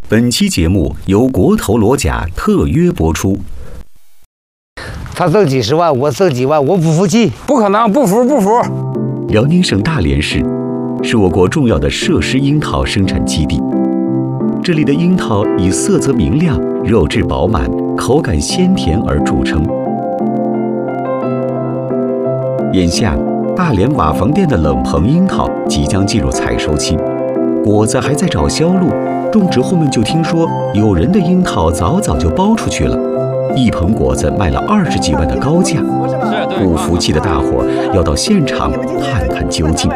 本期节目由国投罗甲特约播出。 他挣几十万，我挣几万，我不服气。 不可能，不服不服。 辽宁省大连市是我国重要的设施樱桃生产基地，这里的樱桃以色泽明亮、肉质饱满、口感鲜甜而著称。眼下，大连瓦房店的冷棚樱桃即将进入采收期，果子还在找销路。种植后面就听说有人的樱桃早就包出去了，一棚果子卖了20几万的高价，不服气的大伙要到现场探探究竟。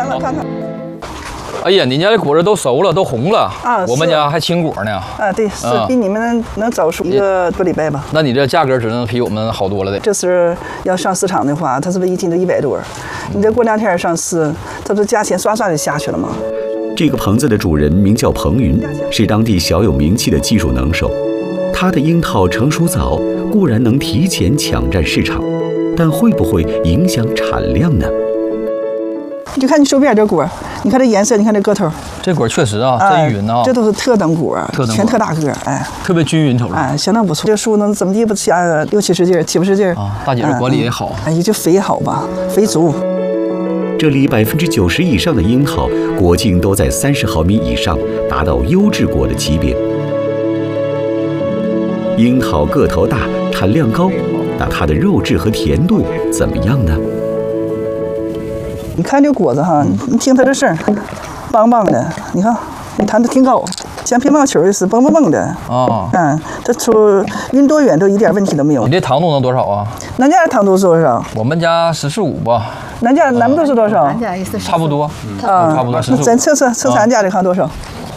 哎呀，你家的果子都熟了，都红了啊！ 我们家还青果呢。 啊，对，是比你们能早熟一个多礼拜吧？ 那你这价格只能比我们好多了的。 这是要上市场的话，它是不是一斤都100多？你这过2天上市，它不是价钱唰唰就下去了吗？ 这个棚子的主人名叫彭云，是当地小有名气的技术能手。他的樱桃成熟早，固然能提前抢占市场，但会不会影响产量呢？ 你就看你手边这果，你看这颜色，你看这个头， 这果确实啊，真匀啊， 这都是特等果，全特大个，哎， 特别均匀，瞅着， 哎，相当不错。这树能怎么地不下个60、70斤、70、80斤啊？大姐这管理也好， 哎，也就肥好吧，肥足。 这里90%以上的樱桃果径都在30毫米以上，达到优质果的级别。樱桃个头大，产量高，那它的肉质和甜度怎么样呢？ 你看这果子哈，你听它这声，梆梆的，你看，你弹得挺高，像乒乓球似的，蹦蹦蹦的。 啊， 它出晕多远都一点问题都没有。 你这糖度能多少啊？ 咱家的糖度是多少？ 我们家14.5吧。 咱们都是多少？ 咱家也是差不多，差不多那咱测咱家的看多少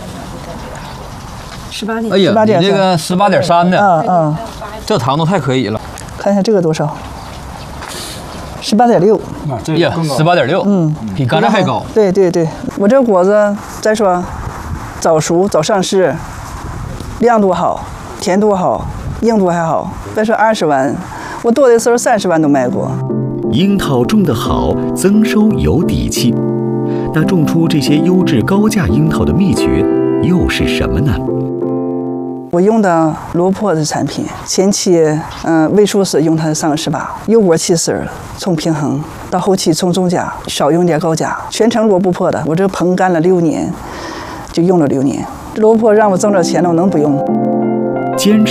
？18点。 哎呀，你这个18.3的，这糖度太可以了。 看一下这个多少？18.6。 哎呀，18.6，比刚才还高。 对，我这果子再说，早熟早上市，亮度好，甜度好，硬度还好。再说20万，我多的时候30万都卖过。 樱桃种得好，增收有底气。那种出这些优质高价樱桃的秘诀又是什么呢？ 我用的罗珀的产品，前期味素是用它的3个18，柚果气丝冲平衡，到后期冲中价，少用点高价，全程罗布珀的。我这棚干了6年，就用了6年。罗珀让我挣着钱了，我能不用？ 坚持